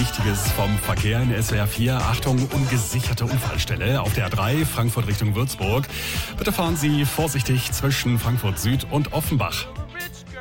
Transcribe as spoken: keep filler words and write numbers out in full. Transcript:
Wichtiges vom Verkehr in S W R vier. Achtung, ungesicherte Unfallstelle auf der A drei, Frankfurt Richtung Würzburg. Bitte fahren Sie vorsichtig zwischen Frankfurt Süd und Offenbach.